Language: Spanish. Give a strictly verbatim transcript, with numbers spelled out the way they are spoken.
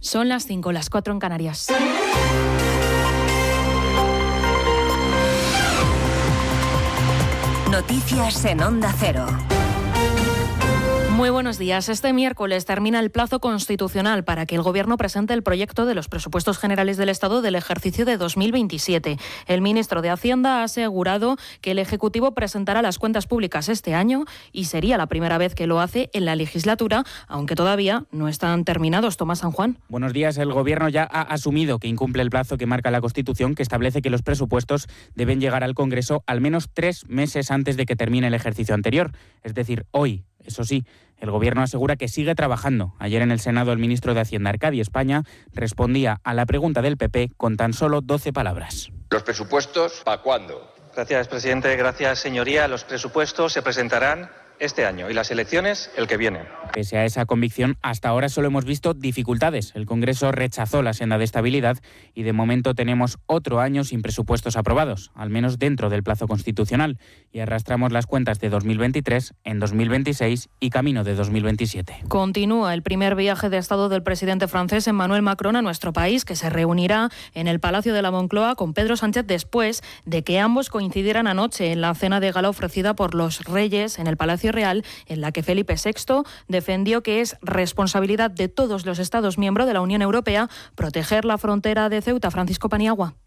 Son las cinco, las cuatro en Canarias. Noticias en Onda Cero. Muy buenos días. Este miércoles termina el plazo constitucional para que el Gobierno presente el proyecto de los presupuestos generales del Estado del ejercicio de dos mil veintisiete. El ministro de Hacienda ha asegurado que el Ejecutivo presentará las cuentas públicas este año y sería la primera vez que lo hace en la legislatura, aunque todavía no están terminados. Tomás San Juan. Buenos días. El Gobierno ya ha asumido que incumple el plazo que marca la Constitución, que establece que los presupuestos deben llegar al Congreso al menos tres meses antes de que termine el ejercicio anterior, es decir, hoy. Eso sí, el Gobierno asegura que sigue trabajando. Ayer en el Senado el ministro de Hacienda, Arcadi España, respondía a la pregunta del P P con tan solo doce palabras. ¿Los presupuestos para cuándo? Gracias, presidente. Gracias, señoría. Los presupuestos se presentarán este año y las elecciones el que viene. Pese a esa convicción, hasta ahora solo hemos visto dificultades. El Congreso rechazó la senda de estabilidad y de momento tenemos otro año sin presupuestos aprobados, al menos dentro del plazo constitucional, y arrastramos las cuentas de dos mil veintitrés en dos mil veintiséis y camino de dos mil veintisiete. Continúa el primer viaje de Estado del presidente francés Emmanuel Macron a nuestro país, que se reunirá en el Palacio de la Moncloa con Pedro Sánchez después de que ambos coincidieran anoche en la cena de gala ofrecida por los Reyes en el Palacio Real, en la que Felipe sexto defendió que es responsabilidad de todos los Estados miembros de la Unión Europea proteger la frontera de Ceuta. Francisco Paniagua.